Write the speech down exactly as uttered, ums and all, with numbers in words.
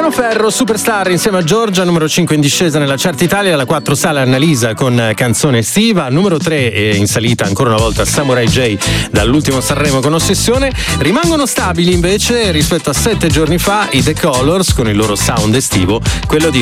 Tiziano Ferro, Superstar insieme a Giorgia, numero cinque in discesa nella chart Italia, alla quattro sale Annalisa con Canzone estiva, numero tre in salita ancora una volta Samurai J dall'ultimo Sanremo con Ossessione. Rimangono stabili invece rispetto a sette giorni fa i The Colors con il loro sound estivo, quello di